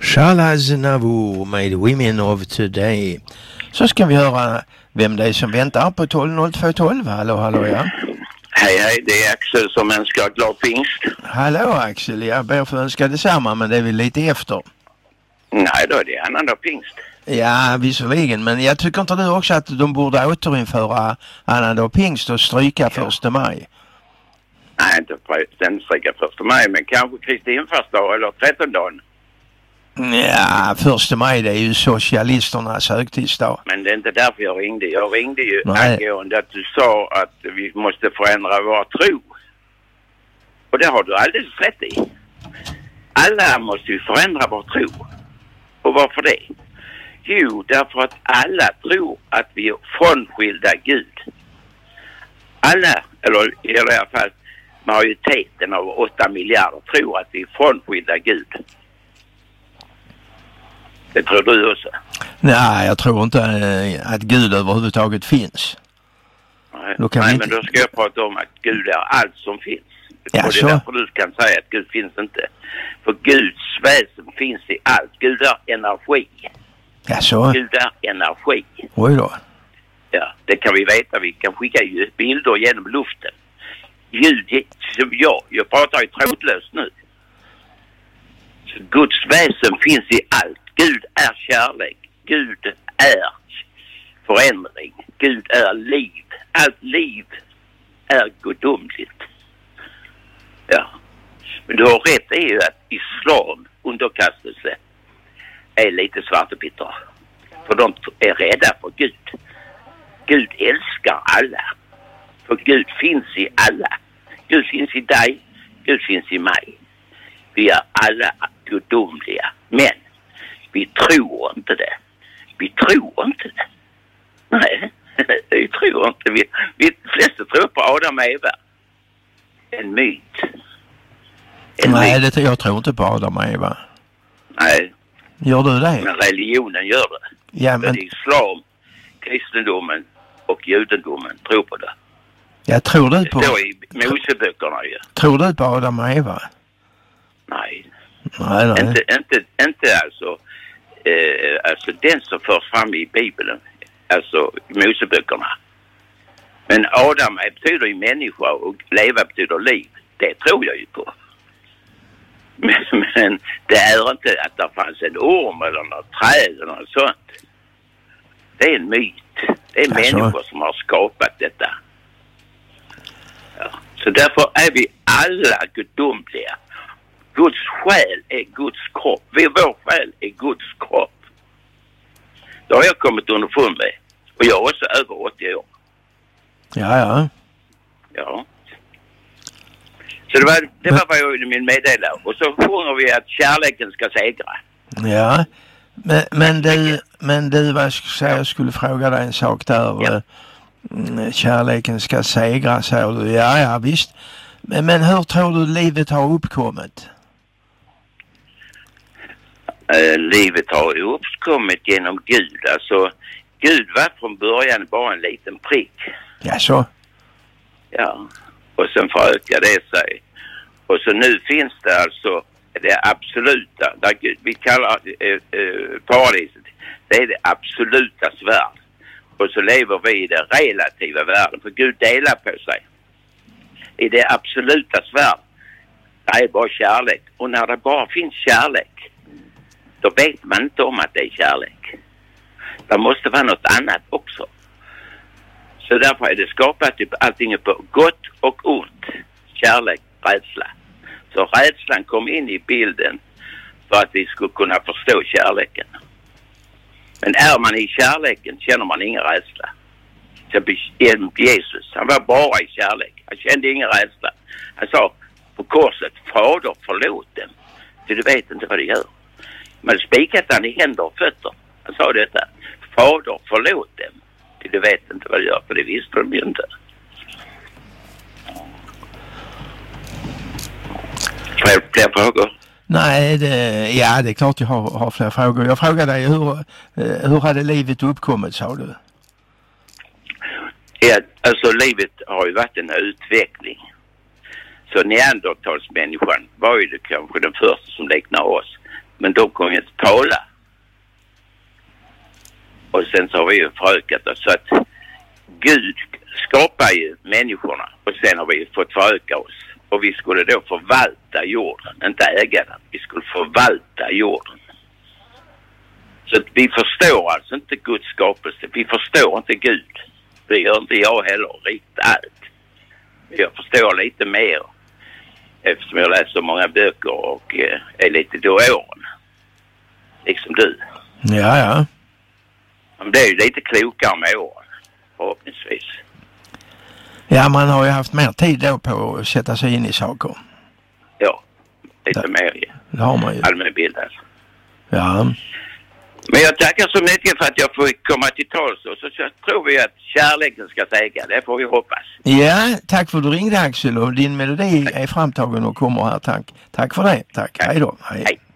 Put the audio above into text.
Charles Aznavour med Women of Today. Så ska vi höra vem det är som väntar på 120212. Hallå ja. Hej, det är Axel som önskar glad pingst. Hallå Axel, jag ber för att önska detsamma, men det är väl lite efter. Nej då, det är annandag pingst. Ja, visserligen, men jag tycker inte du också att de borde återinföra annandag pingst och stryka 1 maj? Nej, inte den stryka 1 maj, men kanske Kristi infallsdag eller 13-dagen. Ja, 1 maj det är ju socialisternas högtidsdag. Men det är inte därför jag ringde. Jag ringde ju angående att du sa att vi måste förändra vår tro. Och det har du alldeles rätt i. Alla måste ju förändra vår tro. Och varför det? Jo, därför att alla tror att vi är frånskilda Gud. Alla, eller i alla fall majoriteten av 8 miljarder tror att vi är frånskilda Gud. Det tror du också? Nej, jag tror inte att Gud överhuvudtaget finns. Nej, men då ska jag prata om att Gud är allt som finns. Ja, och det är därför du kan säga att Gud finns inte. För Guds väsen finns i allt. Gud är energi. Ja, så. Gud är energi. Oj då. Ja, det kan vi veta. Vi kan skicka ju bilder genom luften. Ljud, som jag pratar ju trådlöst nu. Så Guds väsen finns i allt. Gud är kärlek. Gud är förändring. Gud är liv. Allt liv är gudomligt. Ja. Men du har rätt i att islam, underkastelse, är lite svartebitter. För de är rädda för Gud. Gud älskar alla. För Gud finns i alla. Gud finns i dig. Gud finns i mig. Vi är alla gudomliga. Men vi tror inte det. Vi tror inte det. Nej, vi tror inte. Vi flesta tror på Adam och Eva. En myt. Jag tror inte på Adam och Eva. Nej. Gör du det? Men religionen gör det. Ja, men islam, kristendomen och judendomen tror på det. Jag tror du på... Det står i Moseböckerna ju. Tror du på Adam och Eva? Nej. Nej. Inte alltså den som förs fram i Bibeln, alltså Moseböckerna. Men Adam betyder ju människa och leva betyder liv. Det tror jag ju på. Men det är inte att det fanns en orm eller något träd eller något sånt. Det är en myt. Det är människor som har skapat detta. Ja. Så därför är vi alla gudomliga. Guds själ är Guds kropp. Vår själ är Guds kropp. Det har jag kommit underfund med. Och jag är också över 80 år. Ja. Så det var vad jag min meddelare. Och så sjunger vi att kärleken ska segra. Ja. Men du vad jag skulle fråga dig en sak där. Ja. Kärleken ska segra, säger du. Ja, visst. Men hur tror du livet har uppkommit? Livet har uppkommit genom Gud. Alltså, Gud var från början bara en liten prick. Ja, så? Ja. Och sen förökade det sig. Och så nu finns det alltså det absoluta, där Gud, vi kallar paradiset, det är det absolutas värld. Och så lever vi i det relativa världen, för Gud delar på sig. I det absolutas värld, det är bara kärlek. Och när det bara finns kärlek, då vet man inte om att det är kärlek. Det måste vara något annat också. Så därför är det skapat typ allting på gott och ont. Kärlek, rädsla. Så rädslan kom in i bilden för att vi skulle kunna förstå kärleken. Men är man i kärleken känner man ingen rädsla. Så Jesus, han var bara i kärlek. Han kände ingen rädsla. Han sa på korset, Fader förlåt dem. För du vet inte vad det gör. Men spikat han i händer och fötter. Han sa detta, Fader förlåt dem. För du vet inte vad det gör, för det visste de ju inte. Fler frågor? Nej, det är klart jag har fler frågor. Jag frågade dig hur hade livet uppkommit, sa du? Ja, alltså livet har ju varit en utveckling. Så neandertalsmänniskan var ju det kanske den första som liknar oss. Men de kommer inte tala. Och sen så har vi ju förökat oss. Så att Gud skapar ju människorna. Och sen har vi fått föröka oss. Och vi skulle då förvalta jorden. Inte äga den. Vi skulle förvalta jorden. Så att vi förstår alltså inte Guds skapelse. Vi förstår inte Gud. Det gör inte jag heller riktigt allt. Jag förstår lite mer. Eftersom jag läser så många böcker och är lite då åren. Liksom du. Ja. Men det är ju lite klokare med åren. Förhoppningsvis. Ja, man har ju haft mer tid då på att sätta sig in i saker. Ja, lite mer. Det har man ju. Allmänbildad. Ja. Men jag tackar så mycket för att jag får komma till tals. Och så tror vi att kärleken ska säga. Det får vi hoppas. Ja, tack för att du ringde, Axel. Och din melodi är framtagen och kommer här. Tack för det. Tack. Hej då. Hej.